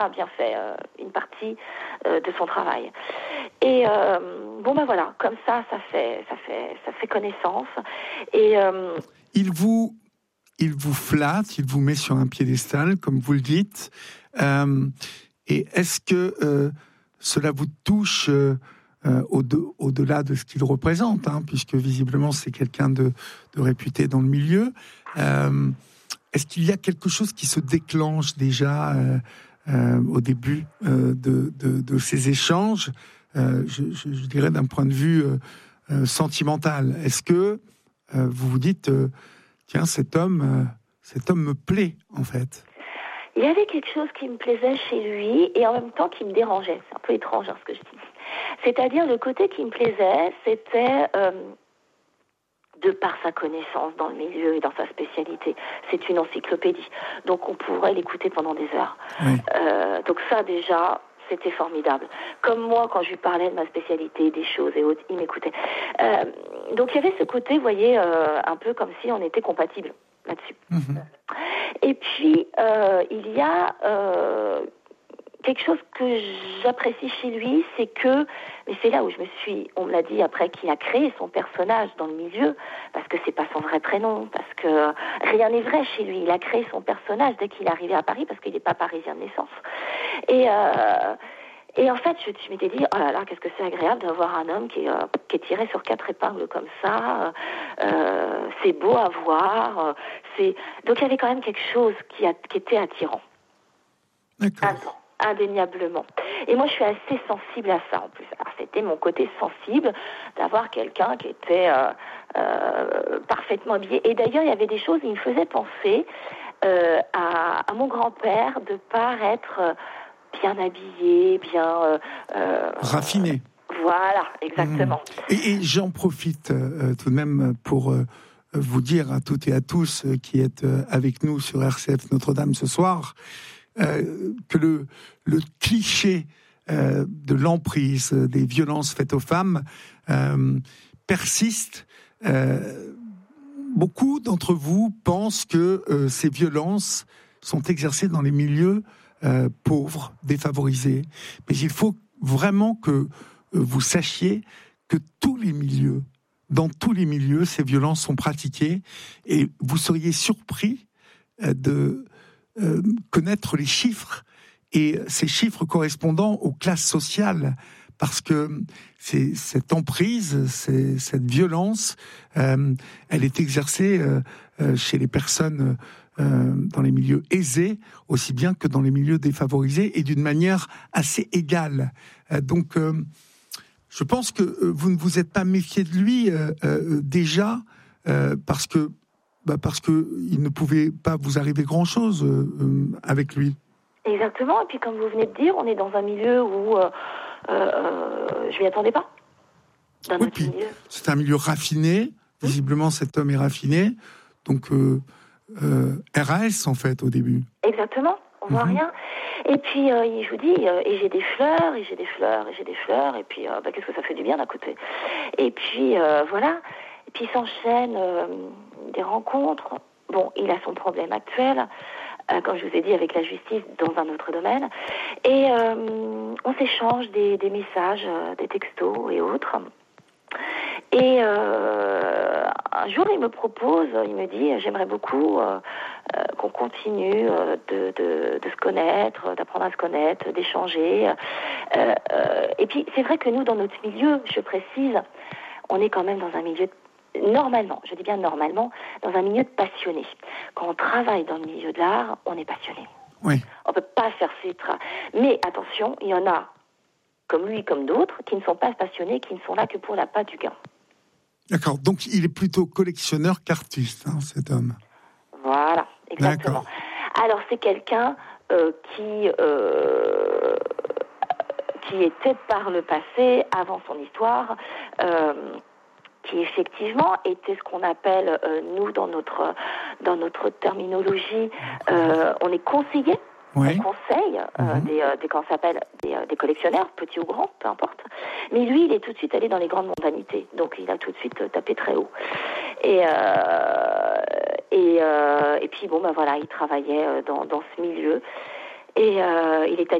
a bien fait une partie de son travail. Et voilà, comme ça fait connaissance. Et il vous flatte, il vous met sur un piédestal, comme vous le dites. Et est-ce que cela vous touche au-delà de ce qu'il représente, puisque visiblement c'est quelqu'un de réputé dans le milieu. Est-ce qu'il y a quelque chose qui se déclenche déjà au début de ces échanges, je dirais d'un point de vue sentimental? Est-ce que vous vous dites tiens, cet homme me plaît en fait? Il y avait quelque chose qui me plaisait chez lui et en même temps qui me dérangeait. C'est un peu étrange ce que je dis. C'est-à-dire le côté qui me plaisait, c'était de par sa connaissance dans le milieu et dans sa spécialité. C'est une encyclopédie. Donc on pourrait l'écouter pendant des heures. Oui. Donc ça déjà, c'était formidable. Comme moi, quand je lui parlais de ma spécialité, des choses et autres, il m'écoutait. Donc il y avait ce côté, vous voyez, un peu comme si on était compatibles là-dessus. Mmh. Et puis, il y a quelque chose que j'apprécie chez lui, c'est que, mais c'est là où on me l'a dit après, qu'il a créé son personnage dans le milieu, parce que c'est pas son vrai prénom, parce que rien n'est vrai chez lui. Il a créé son personnage dès qu'il est arrivé à Paris, parce qu'il n'est pas parisien de naissance. Et en fait, je m'étais dit, oh là là, qu'est-ce que c'est agréable d'avoir un homme qui est tiré sur 4 épingles comme ça. C'est beau à voir. Donc il y avait quand même quelque chose qui était attirant. D'accord. Indéniablement. Et moi, je suis assez sensible à ça, en plus. Alors, c'était mon côté sensible d'avoir quelqu'un qui était parfaitement habillé. Et d'ailleurs, il y avait des choses, il me faisait penser à mon grand-père de paraître bien habillé, bien... raffiné. Voilà, exactement. Et j'en profite tout de même pour vous dire à toutes et à tous qui êtes avec nous sur RCF Notre-Dame ce soir, que le cliché de l'emprise, des violences faites aux femmes persiste. Beaucoup d'entre vous pensent que ces violences sont exercées dans les milieux pauvres, défavorisés. Mais il faut vraiment que vous sachiez que dans tous les milieux, ces violences sont pratiquées, et vous seriez surpris de connaître les chiffres, et ces chiffres correspondant aux classes sociales, parce que cette emprise, cette violence, elle est exercée chez les personnes dans les milieux aisés, aussi bien que dans les milieux défavorisés, et d'une manière assez égale. Donc, je pense que vous ne vous êtes pas méfié de lui déjà, parce que il ne pouvait pas vous arriver grand-chose avec lui. Exactement. Et puis, comme vous venez de dire, on est dans un milieu où je m'y attendais pas. Oui, puis milieu. C'est un milieu raffiné. Visiblement, cet homme est raffiné. Donc, RAS, en fait, au début. Exactement. On voit rien. Et puis, je vous dis, et j'ai des fleurs, et j'ai des fleurs, et j'ai des fleurs. Et puis, qu'est-ce que ça fait du bien d'un côté. Et puis, voilà. Et puis, s'enchaînent des rencontres. Bon, il a son problème actuel, comme je vous ai dit, avec la justice dans un autre domaine. Et on s'échange des messages, des textos et autres. Et un jour, il me dit, j'aimerais beaucoup qu'on continue de se connaître, d'apprendre à se connaître, d'échanger. Et puis, c'est vrai que nous, dans notre milieu, je précise, on est quand même dans un milieu normalement, je dis bien normalement, dans un milieu de passionnés. Quand on travaille dans le milieu de l'art, on est passionné. Oui. On ne peut pas faire ses Mais attention, il y en a, comme lui, comme d'autres, qui ne sont pas passionnés, qui ne sont là que pour la pâte du gain. D'accord, donc il est plutôt collectionneur qu'artiste, cet homme. Voilà, exactement. D'accord. Alors c'est quelqu'un qui était par le passé, avant son histoire, qui effectivement était ce qu'on appelle, nous, dans notre terminologie, on est conseillé. Oui. On conseille comment ça s'appelle, des collectionneurs, petits ou grands, peu importe. Mais lui, il est tout de suite allé dans les grandes mondanités. Donc, il a tout de suite tapé très haut. Et puis, voilà, il travaillait dans ce milieu. Et il est